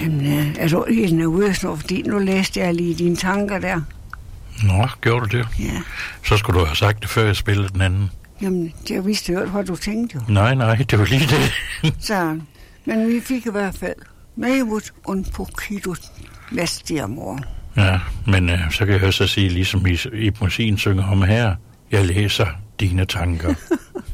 Jamen, er du helt nervøs nu, fordi nu læste jeg lige dine tanker der. Nå, gjorde du det? Ja. Så skulle du have sagt det, før jeg spillede den anden. Jamen, jeg vidste jo, hvad du tænkte jo. Nej, det var lige det. Så, men vi fik i hvert fald Maywood und Poquitos Vestiamor. Ja, men så kan jeg også sige, ligesom Ib Mossin synger om her, jeg læser dine tanker.